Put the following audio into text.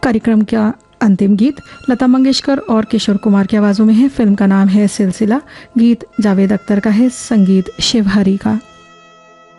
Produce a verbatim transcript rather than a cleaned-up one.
कार्यक्रम का अंतिम गीत लता मंगेशकर और किशोर कुमार की आवाज़ों में है। फिल्म का नाम है सिलसिला। गीत जावेद अख्तर का है, संगीत शिव हरी का।